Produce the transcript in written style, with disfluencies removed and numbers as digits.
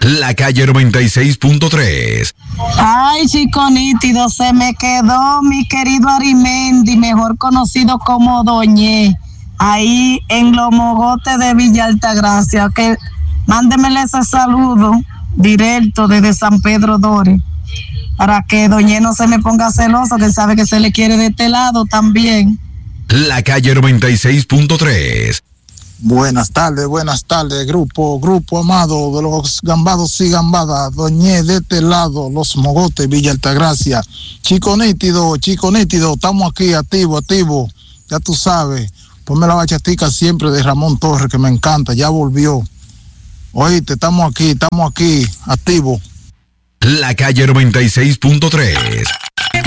La calle 96.3. Ay, chico nítido, se me quedó mi querido Arimendi, mejor conocido como Doñé, ahí en los mogotes de Villa Altagracia, que mándemele ese saludo directo desde San Pedro Dore, para que Doñé no se me ponga celoso, que sabe que se le quiere de este lado también. La calle 96.3. Buenas tardes, grupo amado de los gambados y gambadas, Doñé de este lado, los mogotes, Villa Altagracia. Chico nítido, estamos aquí, activo, ya tú sabes, ponme la bachatica siempre de Ramón Torres, que me encanta, ya volvió. Oíste, estamos aquí, activo. La calle 96.3.